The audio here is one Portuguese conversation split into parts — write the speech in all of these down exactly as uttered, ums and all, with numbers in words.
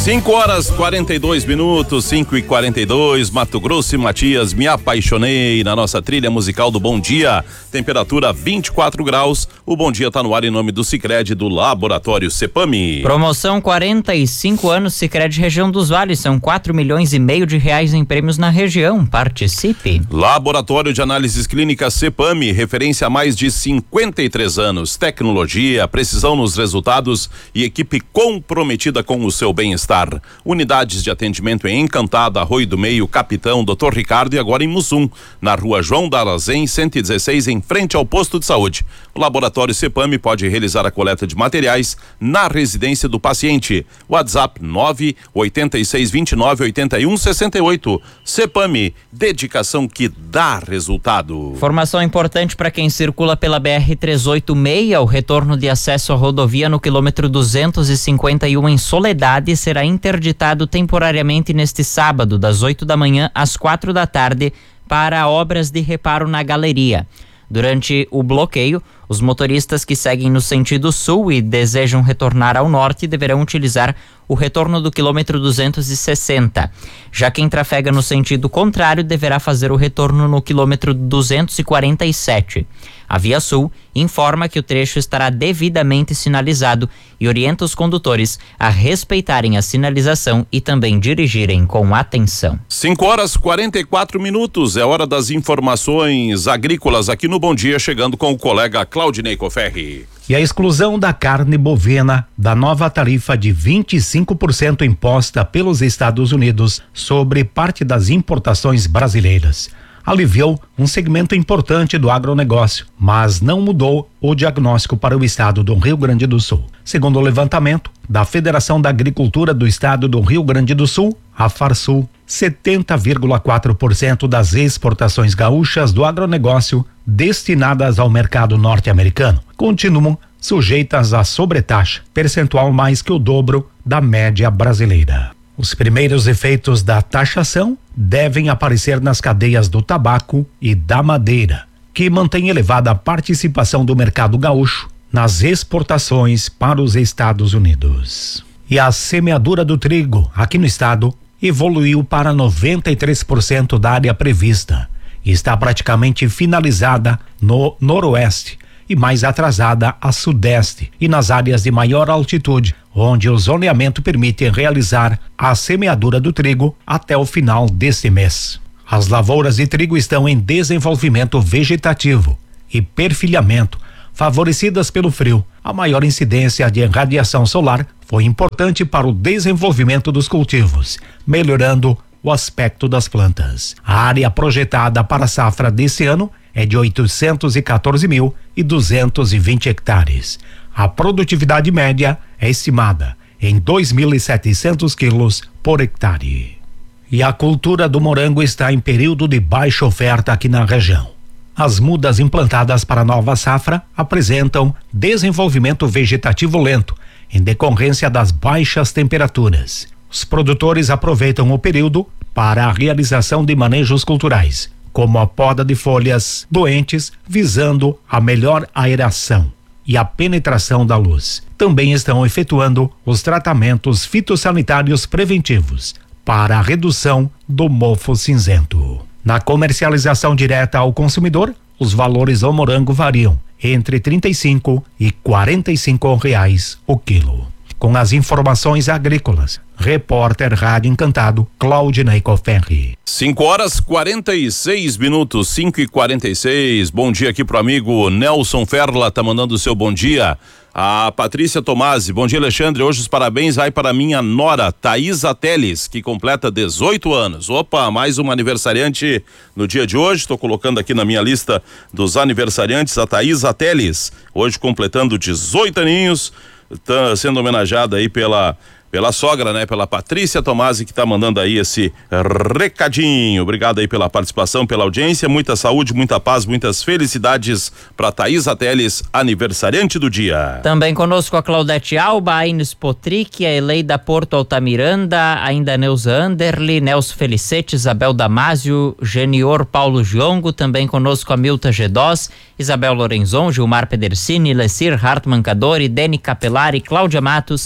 cinco horas quarenta e dois minutos, cinco e quarenta e dois, Mato Grosso e Matias, me apaixonei na nossa trilha musical do Bom Dia. Temperatura vinte e quatro graus. O Bom Dia tá no ar em nome do Sicredi, do Laboratório Cepami. Promoção quarenta e cinco anos Sicredi Região dos Vales, são quatro milhões e meio de reais em prêmios na região. Participe. Laboratório de Análises Clínicas Cepami, referência há mais de cinquenta e três anos. Tecnologia, precisão nos resultados e equipe comprometida com o seu bem-estar. Unidades de atendimento em Encantada, Arroio do Meio, Capitão, doutor Ricardo e agora em Mussum, na rua João Darazem, cento e dezesseis, em frente ao posto de saúde. O Laboratório Cepami pode realizar a coleta de materiais na residência do paciente. WhatsApp nove oito seis dois nove oito um seis oito. Cepami, dedicação que dá resultado. Informação importante para quem circula pela B R trezentos e oitenta e seis, o retorno de acesso à rodovia no quilômetro duzentos e cinquenta e um em Soledade será interditado temporariamente neste sábado, das oito da manhã às quatro da tarde, para obras de reparo na galeria. Durante o bloqueio, os motoristas que seguem no sentido sul e desejam retornar ao norte deverão utilizar o retorno do quilômetro duzentos e sessenta. Já quem trafega no sentido contrário deverá fazer o retorno no quilômetro duzentos e quarenta e sete. A Via Sul informa que o trecho estará devidamente sinalizado e orienta os condutores a respeitarem a sinalização e também dirigirem com atenção. cinco horas quarenta e quatro minutos, é hora das informações agrícolas aqui no Bom Dia, chegando com o colega Claudinei Coferri. E a exclusão da carne bovina da nova tarifa de vinte e cinco por cento imposta pelos Estados Unidos sobre parte das importações brasileiras aliviou um segmento importante do agronegócio, mas não mudou o diagnóstico para o estado do Rio Grande do Sul. Segundo o levantamento da Federação da Agricultura do Estado do Rio Grande do Sul, a Farsul, setenta vírgula quatro por cento das exportações gaúchas do agronegócio destinadas ao mercado norte-americano continuam sujeitas à sobretaxa, percentual mais que o dobro da média brasileira. Os primeiros efeitos da taxação devem aparecer nas cadeias do tabaco e da madeira, que mantém elevada participação do mercado gaúcho nas exportações para os Estados Unidos. E a semeadura do trigo aqui no estado evoluiu para noventa e três por cento da área prevista e está praticamente finalizada no noroeste e mais atrasada a sudeste e nas áreas de maior altitude, onde o zoneamento permite realizar a semeadura do trigo até o final deste mês. As lavouras de trigo estão em desenvolvimento vegetativo e perfilhamento, favorecidas pelo frio. A maior incidência de radiação solar foi importante para o desenvolvimento dos cultivos, melhorando o aspecto das plantas. A área projetada para a safra desse ano é de oitocentos e quatorze mil e duzentos e vinte hectares. A produtividade média é estimada em dois mil e setecentos quilos por hectare. E a cultura do morango está em período de baixa oferta aqui na região. As mudas implantadas para a nova safra apresentam desenvolvimento vegetativo lento, em decorrência das baixas temperaturas. Os produtores aproveitam o período para a realização de manejos culturais, como a poda de folhas doentes, visando a melhor aeração e a penetração da luz. Também estão efetuando os tratamentos fitossanitários preventivos para a redução do mofo cinzento. Na comercialização direta ao consumidor, os valores do morango variam entre trinta e cinco e quarenta e cinco reais o quilo. Com as informações agrícolas, repórter Rádio Encantado, Claudinei Coferri. cinco horas quarenta e seis minutos, cinco e quarenta e seis. Bom dia aqui pro amigo Nelson Ferla, tá mandando o seu bom dia. A Patrícia Tomasi, bom dia, Alexandre. Hoje os parabéns vai para minha nora, Thaisa Teles, que completa dezoito anos. Opa, mais uma aniversariante no dia de hoje. Estou colocando aqui na minha lista dos aniversariantes a Thaisa Teles, hoje completando dezoito aninhos. Tá sendo homenageada aí pela pela sogra, né? Pela Patrícia Tomasi, que tá mandando aí esse recadinho. Obrigado aí pela participação, pela audiência, muita saúde, muita paz, muitas felicidades para Thaisa Teles, aniversariante do dia. Também conosco a Claudete Alba, a Ines Potric, a Eleida Porto Altamiranda, ainda a Neuza Anderli, Nelson Felicete, Isabel Damásio, Genior Paulo Giongo, também conosco a Milta Gedós, Isabel Lorenzon, Gilmar Pedersini, Lessir Hartmann Cadori, Deni Capelari, Cláudia Matos,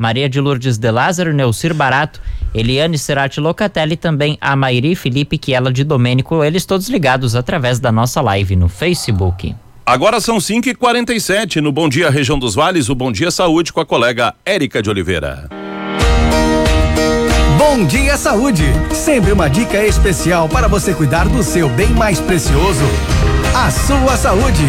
Maria de Lourdes de Lázaro, Neucir Barato, Eliane Cerati Locatelli e também a Mairi Felipe Chiela de Domênico, eles todos ligados através da nossa live no Facebook. Agora são cinco e quarenta e sete no Bom Dia Região dos Vales, o Bom Dia Saúde com a colega Érica de Oliveira. Bom Dia Saúde, sempre uma dica especial para você cuidar do seu bem mais precioso, a sua saúde.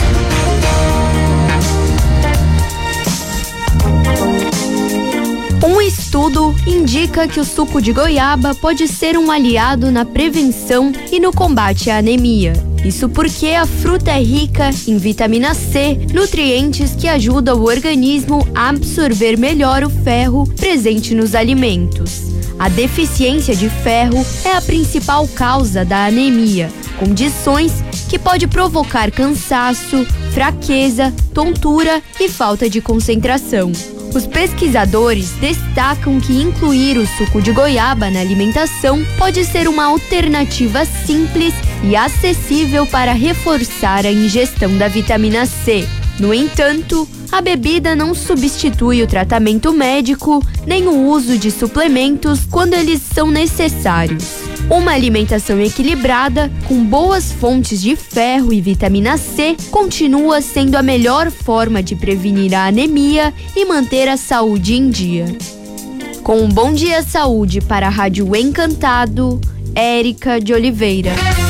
Um estudo indica que o suco de goiaba pode ser um aliado na prevenção e no combate à anemia. Isso porque a fruta é rica em vitamina C, nutrientes que ajudam o organismo a absorver melhor o ferro presente nos alimentos. A deficiência de ferro é a principal causa da anemia, condições que pode provocar cansaço, fraqueza, tontura e falta de concentração. Os pesquisadores destacam que incluir o suco de goiaba na alimentação pode ser uma alternativa simples e acessível para reforçar a ingestão da vitamina C. No entanto, a bebida não substitui o tratamento médico nem o uso de suplementos quando eles são necessários. Uma alimentação equilibrada, com boas fontes de ferro e vitamina C, continua sendo a melhor forma de prevenir a anemia e manter a saúde em dia. Com um Bom Dia Saúde para a Rádio Encantado, Érica de Oliveira.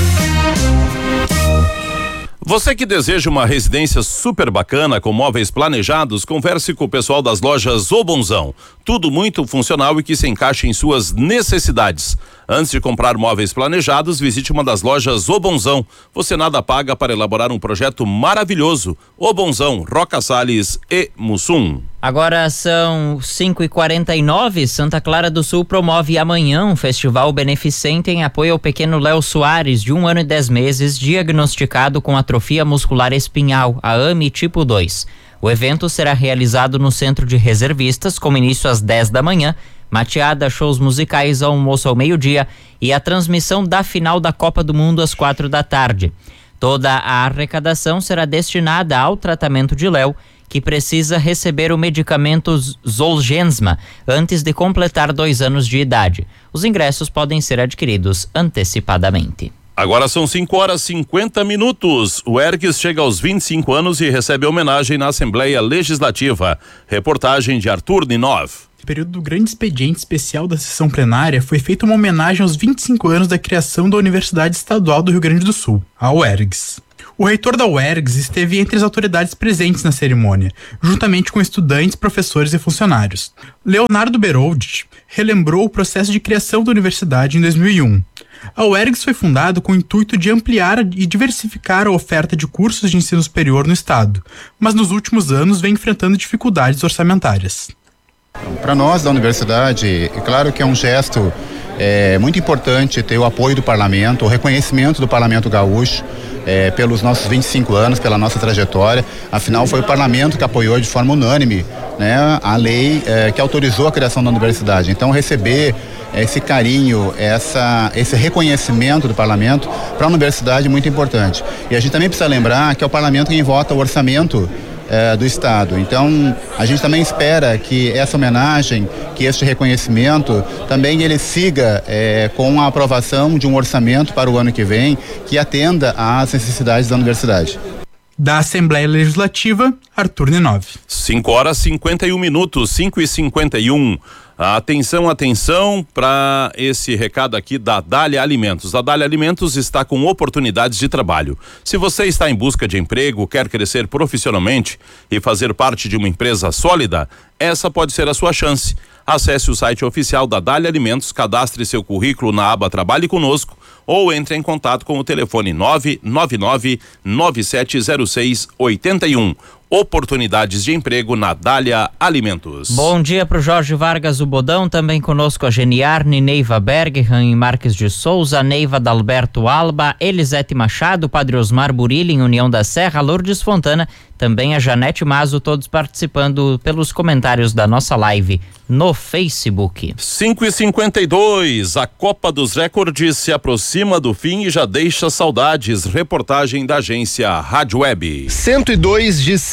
Você que deseja uma residência super bacana com móveis planejados, converse com o pessoal das lojas O Bonzão. Tudo muito funcional e que se encaixa em suas necessidades. Antes de comprar móveis planejados, visite uma das lojas O Bonzão. Você nada paga para elaborar um projeto maravilhoso. O Bonzão, Roca Salles e Mussum. Agora são cinco e quarenta e nove. Santa Clara do Sul promove amanhã um festival beneficente em apoio ao pequeno Léo Soares, de um ano e dez meses, diagnosticado com atrofia muscular espinhal, a A M I tipo dois. O evento será realizado no Centro de Reservistas, com início às dez da manhã, mateada, shows musicais, almoço ao meio-dia e a transmissão da final da Copa do Mundo às quatro da tarde. Toda a arrecadação será destinada ao tratamento de Léo, que precisa receber o medicamento Zolgensma antes de completar dois anos de idade. Os ingressos podem ser adquiridos antecipadamente. Agora são cinco horas e cinquenta minutos. O Ergues chega aos vinte e cinco anos e recebe homenagem na Assembleia Legislativa. Reportagem de Arthur Ninov. No período do grande expediente especial da sessão plenária, foi feita uma homenagem aos vinte e cinco anos da criação da Universidade Estadual do Rio Grande do Sul, a U E R G S. O reitor da U E R G S esteve entre as autoridades presentes na cerimônia, juntamente com estudantes, professores e funcionários. Leonardo Beroldi relembrou o processo de criação da universidade em dois mil e um. A U E R G S foi fundada com o intuito de ampliar e diversificar a oferta de cursos de ensino superior no estado, mas nos últimos anos vem enfrentando dificuldades orçamentárias. Para nós da universidade, é claro que é um gesto é, muito importante ter o apoio do parlamento, o reconhecimento do parlamento gaúcho é, pelos nossos vinte e cinco anos, pela nossa trajetória. Afinal, foi o parlamento que apoiou de forma unânime, né, a lei é, que autorizou a criação da universidade. Então, receber esse carinho, essa, esse reconhecimento do parlamento para a universidade é muito importante. E a gente também precisa lembrar que é o parlamento quem vota o orçamento É, do estado. Então a gente também espera que essa homenagem, que este reconhecimento também ele siga é, com a aprovação de um orçamento para o ano que vem que atenda às necessidades da universidade. Da Assembleia Legislativa, Arthur Ninov. cinco horas e cinquenta e um minutos, cinco e cinquenta e um. Atenção, atenção para esse recado aqui da Dália Alimentos. A Dália Alimentos está com oportunidades de trabalho. Se você está em busca de emprego, quer crescer profissionalmente e fazer parte de uma empresa sólida, essa pode ser a sua chance. Acesse o site oficial da Dália Alimentos, cadastre seu currículo na aba Trabalhe Conosco ou entre em contato com o telefone nove nove nove, nove sete zero seis, oito um. Oportunidades de emprego na Dália Alimentos. Bom dia para o Jorge Vargas, o Bodão, também conosco a Geniarne, Neiva Berghan em Marques de Souza, Neiva Dalberto Alba, Elisete Machado, Padre Osmar Burilli em União da Serra, Lourdes Fontana, também a Janete Mazo, todos participando pelos comentários da nossa live no Facebook. cinco e cinquenta e dois, a Copa dos Recordes se aproxima do fim e já deixa saudades. Reportagem da agência Rádio Web. cento e dois de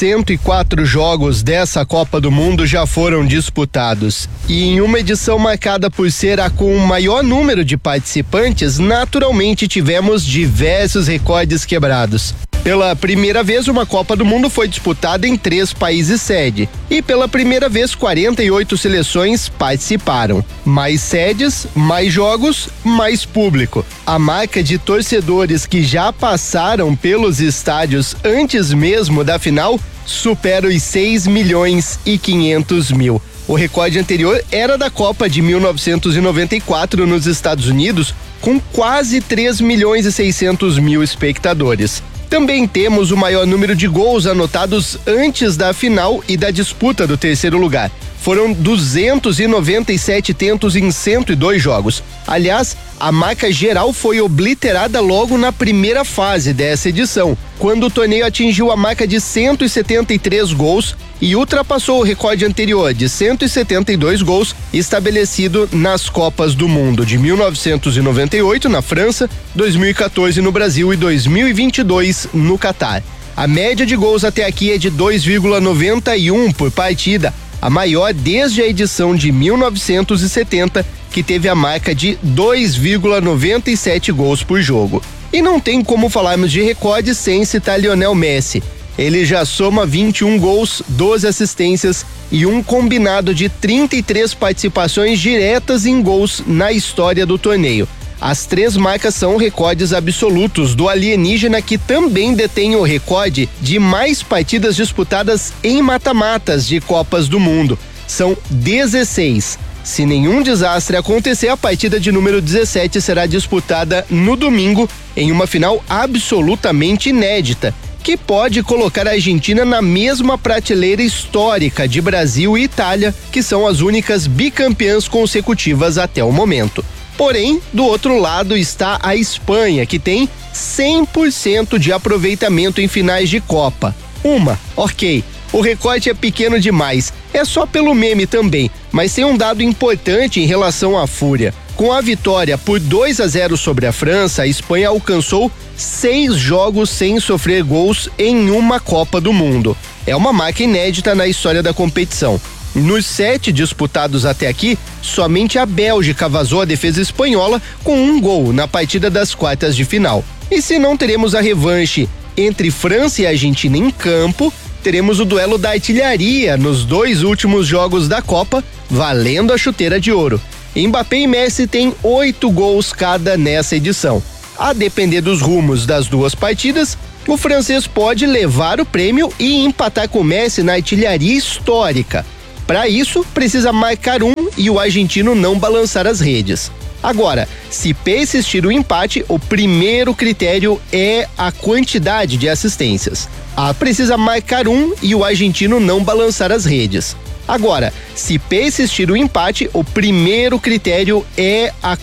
cento e quatro jogos dessa Copa do Mundo já foram disputados. E em uma edição marcada por ser a com o maior número de participantes, naturalmente tivemos diversos recordes quebrados. Pela primeira vez, uma Copa do Mundo foi disputada em três países sede. E pela primeira vez, quarenta e oito seleções participaram. Mais sedes, mais jogos, mais público. A marca de torcedores que já passaram pelos estádios antes mesmo da final supera os seis milhões e quinhentos mil. O recorde anterior era da Copa de mil novecentos e noventa e quatro nos Estados Unidos, com quase três milhões e seiscentos mil espectadores. Também temos o maior número de gols anotados antes da final e da disputa do terceiro lugar. Foram duzentos e noventa e sete tentos em cento e dois jogos. Aliás, a marca geral foi obliterada logo na primeira fase dessa edição, quando o torneio atingiu a marca de cento e setenta e três gols e ultrapassou o recorde anterior de cento e setenta e dois gols estabelecido nas Copas do Mundo de mil novecentos e noventa e oito na França, dois mil e quatorze no Brasil e dois mil e vinte e dois no Catar. A média de gols até aqui é de dois vírgula noventa e um por partida, a maior desde a edição de mil novecentos e setenta, que teve a marca de dois vírgula noventa e sete gols por jogo. E não tem como falarmos de recorde sem citar Lionel Messi. Ele já soma vinte e um gols, doze assistências e um combinado de trinta e três participações diretas em gols na história do torneio. As três marcas são recordes absolutos do alienígena, que também detém o recorde de mais partidas disputadas em mata-matas de Copas do Mundo. São dezesseis. Se nenhum desastre acontecer, a partida de número dezessete será disputada no domingo em uma final absolutamente inédita, que pode colocar a Argentina na mesma prateleira histórica de Brasil e Itália, que são as únicas bicampeãs consecutivas até o momento. Porém, do outro lado está a Espanha, que tem cem por cento de aproveitamento em finais de Copa. Uma, ok, o recorte é pequeno demais, é só pelo meme também, mas tem um dado importante em relação à Fúria. Com a vitória por dois a zero sobre a França, a Espanha alcançou seis jogos sem sofrer gols em uma Copa do Mundo. É uma marca inédita na história da competição. Nos sete disputados até aqui, somente a Bélgica vazou a defesa espanhola com um gol na partida das quartas de final. E se não teremos a revanche entre França e Argentina em campo, teremos o duelo da artilharia nos dois últimos jogos da Copa, valendo a chuteira de ouro. Mbappé e Messi têm oito gols cada nessa edição. A depender dos rumos das duas partidas, o francês pode levar o prêmio e empatar com Messi na artilharia histórica. Para isso, precisa marcar um e o argentino não balançar as redes. Agora, se persistir o empate, o primeiro critério é a quantidade de assistências. A precisa marcar um e o argentino não balançar as redes. Agora, se persistir o empate, o primeiro critério é a